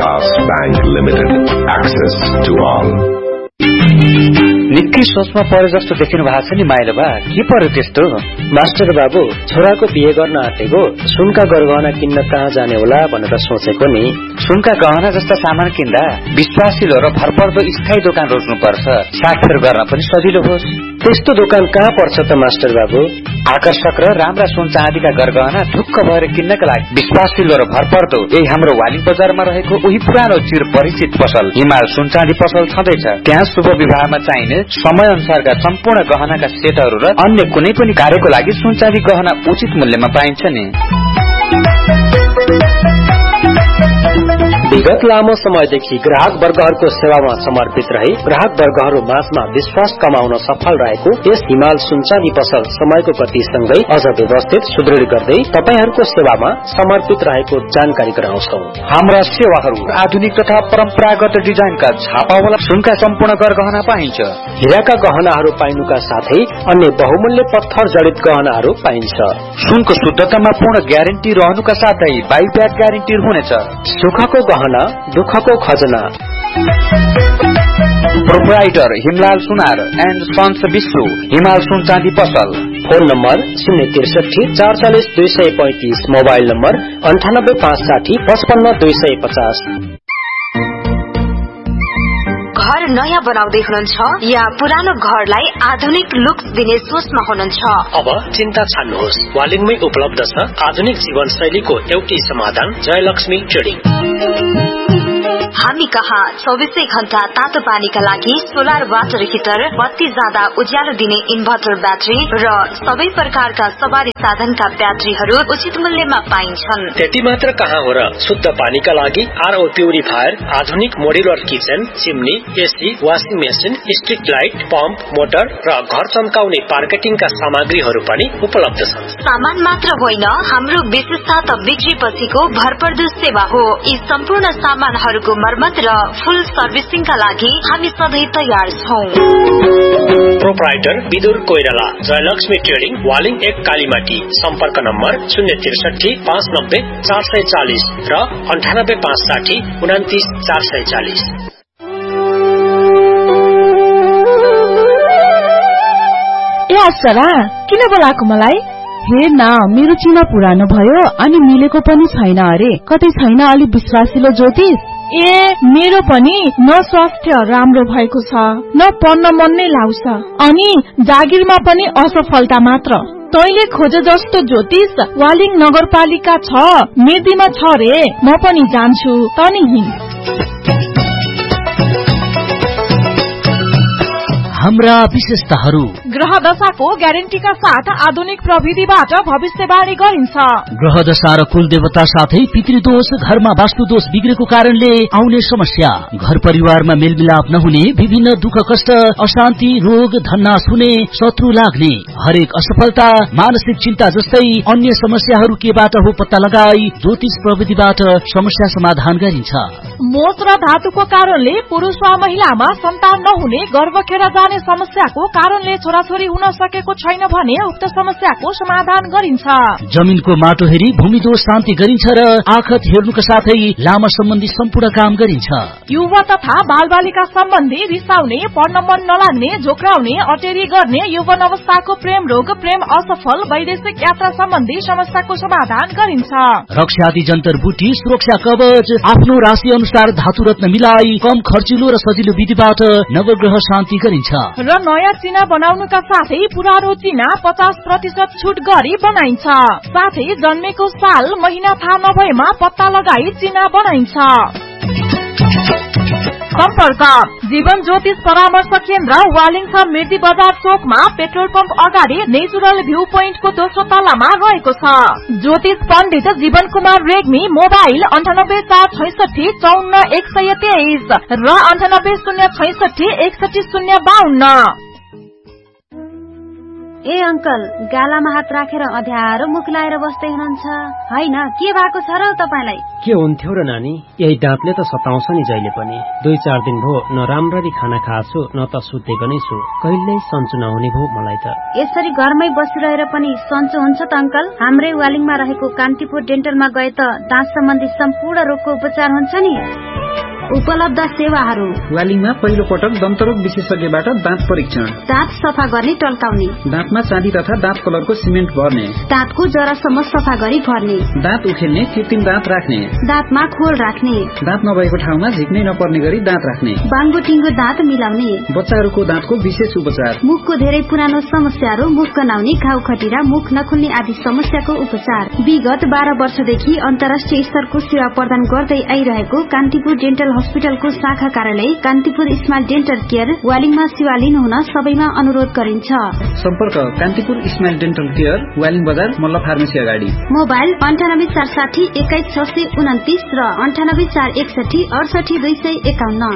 Vikas Bank Limited. Access to all. निकै सोचमा परे जस्तो देखिनु भएको छ नि माइलो बा, के पर्यो त्यस्तो? मास्टर बाबु, छोराको बिहे गर्न आँटेको, सुनका गरगहना किन्न कहाँ जाने होला भनेर सोचेको नि। सुनका गहना जस्ता सामान किन्दा विश्वासिलो र भरपर्दो स्थायी दोकान रोज्नुपर्छ, साटफेर गर्न पनि सजिलो होस्। त्यस्तो दोकान कहाँ पर्छ त मास्टर बाबु? आकर्षक र राम्रा सुन चाँदीका गरगहना ढुक्क भएर किन्नका लागि विश्वासिलो र भरपर्दो यही हाम्रो वालिङ बजारमा रहेको उही पुरानो चिर परिचित पसल हिमाल सुन चाँदी पसल छँदैछ। त्यहाँ शुभ विवाहमा चाहिने समय अनुसारका सम्पूर्ण गहनाका सेटहरू र अन्य कुनै पनि कार्यको लागि सुन चाँदी गहना उचित मूल्यमा पाइन्छ नि। विगत लामो समयदेखि ग्राहक वर्गहरूको सेवामा समर्पित रही ग्राहक वर्गहरू माझमा विश्वास कमाउन सफल रहेको यस हिमाल सुनचाँदी पसल समयको गतिसँगै अझ व्यवस्थित सुदृढ गर्दै तपाईहरूको सेवामा समर्पित रहेको जानकारी गराउँछौ। हाम्रा सेवाहरू आधुनिक तथा परम्परागत डिजाइनका छापावाला सुनका सम्पूर्ण गहना पाइन्छ। हीराका गहनाहरू पाइनुका साथै अन्य बहुमूल्य पत्थर जडित गहनाहरू पाइन्छ। सुनको शुद्धतामा पूर्ण ग्यारेन्टी रहनुका साथै बाइब्याक ग्यारेन्टी हुनेछ। सुखको गहना, दुःखको खजना। Proprietor Himlal Sunar and sons विश्व हिमाल सुन चाँदी पसल। Phone number 063 440 235, mobile number 98 560 55 250। घर नयाँ बनाउँदै हुनुहुन्छ या पुरानो घरलाई आधुनिक लुक्स दिने सोचमा हुनुहुन्छ? अब चिन्ता छाड्नुहोस्, वालिङमै उपलब्ध छ आधुनिक जीवनशैलीको एउटै समाधान, जयलक्ष्मी ट्रेडिङ। हामी कहाँ 24 घण्टा तातो पानीका लागि सोलर वाटर हिटर, बत्ती जाँदा उज्यालो दिने इन्भर्टर ब्याट्री र सबै प्रकारका सवारी साधनका ब्याट्रीहरू उचित मूल्यमा पाइन्छन्। त्यति मात्र कहाँ हो र, शुद्ध पानीका लागि आरओ प्युरिफायर, आधुनिक modular kitchen, chimney, AC, washing machine, street light, pump, motor र घर चम्काउने मार्केटिङका सामग्रीहरू पनि उपलब्ध छन्। सामान मात्र होइन, हाम्रो विशेषता त बिक्री पछिको भरपर्दो सेवा हो। यी सम्पूर्ण सामानहरूको मर्मत र फुल सर्भिसिङका लागि हामी सधैँ तयार छौं। Proprietor Vidur Koirala, Jayalakshmi trading, Waling 1 Kalimati. सम्पर्क नम्बर 063 590 440 र 98 560 29 440। ए अप्सरा, किन बोलाएको मलाई? हेर न, मेरो चिना पुरानो भयो अनि मिलेको पनि छैन अरे। कतै छैन अलि विश्वासिलो ज्योतिष? ए मेरो पनि न स्वास्थ्य राम्रो भएको छ, न पढ्न मन नै लाउँछ, अनि जागिरमा पनि असफलता मात्र। तैले खोजे जस्तो ज्योतिष वालिङ नगरपालिका छ, मेर्दीमा छ रे। म पनि जान्छु, तनी हिँड। हाम्रा विशेषताहरू: ग्रह दशाको ग्यारेन्टीका साथ आधुनिक प्रविधिबाट भविष्यवाणी गरिन्छ। ग्रह दशा र कुल देवता साथै पितृदोष, घरमा वास्तुदोष बिग्रेको कारणले आउने समस्या, घर परिवारमा मेलमिलाप नहुने, विभिन्न दुःख कष्ट, अशान्ति, रोग, धन्नास हुने, शत्रु लाग्ने, हरेक असफलता, मानसिक चिन्ता जस्तै अन्य समस्याहरू केबाट हो पत्ता लगाई ज्योतिष प्रविधिबाट समस्या समाधान गरिन्छ। मोच र धातुको कारणले पुरुष वा महिलामा सन्तान नहुने, गर्भ खेर जाने समस्याको कारणले छोराछोरी हुन सकेको छैन भने उक्त समस्याको समाधान गरिन्छ। जमिनको माटो हेरी भूमि दोष शान्ति गरिन्छ र आखत हेर्नुका साथै लामा सम्बन्धी सम्पूर्ण काम गरिन्छ। युवा तथा बालबालिका सम्बन्धी रिसाउने, पढ्न मन नलाग्ने, झोक्राउने, अटेरी गर्ने, यौवन अवस्थाको प्रेम रोग, प्रेम असफल, वैदेशिक यात्रा सम्बन्धी समस्याको समाधान गरिन्छ। रक्षादि जन्तर बुटी, सुरक्षा कवच, आफ्नो राशि अनुसार धातु रत्न मिलाई कम खर्चिलो र सजिलो विधिबाट नवग्रह शान्ति गरिन्छ। र नयाँ चिना बनाउनुका साथै पुरानो चिना 50% छुट गरी बनाइन्छ। साथै जन्मेको साल महिना थाहा नभएमा पत्ता लगाई चिना बनाइन्छ। सम्पर्क जीवन ज्योतिष परामर्श केन्द्र, वालिङ छ, मिर्दी बजार चोकमा, पेट्रोल पम्प अगाडि नेचुरल भ्यू पोइन्टको दोस्रो तलामा रहेको छ। ज्योतिष पण्डित जीवन कुमार रेग्मी, मोबाइल 98 466 54 123 र 98 066 61 052। ए अंकल, गालामा हात राखेर अध्यारो मुख लाएर बस्दै हुनुहुन्छ हैन? के भएको छ र तपाईलाई? के हुन्थ्यो र नानी, यही दाँतले त सताउँछ नि जहिले पनि। 2-4 दिन भो न राम्ररी खाना खाछु न त सुतेको नै छु। कहिल्यै सन्चो नहुने भो मलाई त। यसरी घरमै बसिरहेर पनि सन्चो हुन्छ त अंकल? हाम्रै वालिङमा रहेको कान्तिपुर डेन्टलमा गए त दाँत सम्बन्धी सम्पूर्ण रोगको उपचार हुन्छ नि। उपलब्ध सेवाहरू वालिङमा पहिलो पटक दन्तरोग विशेषज्ञबाट दाँत परीक्षण, दाँत सफा गर्ने टल्काउने, दाँतमा चाँदी तथा दाँत कलरको सिमेन्ट भर्ने, दाँतको जरासम्म सफा गरी भर्ने, दाँत उखेल्ने कृत्रिम दाँत राख्ने, दाँतमा खोल राख्ने, दाँत नभएको ठाउँमा झिक्नै नपर्ने गरी दाँत राख्ने, बाङ्गो टिङ्गो दाँत मिलाउने, बच्चाहरूको दाँतको विशेष उपचार, मुखको धेरै पुरानो समस्याहरू, मुख गनाउने, घाउ खटिरा, मुख नखुल्ने आदि समस्याको उपचार। विगत 12 वर्षदेखि अन्तर्राष्ट्रिय स्तरको सेवा प्रदान गर्दै आइरहेको कान्तिपुर डेन्टल हस्पिटलको शाखा कार्यालय कान्तिपुर स्माइल डेन्टल केयर वालिङमा सेवा लिनुहुन सबैमा अनुरोध गरिन्छ। सम्पर्क Kantipur smile dental care, Waling बजार, मल्ल फार्मेसी अगाडि। मोबाइल 98 460 21 629 र 98 461 68 251।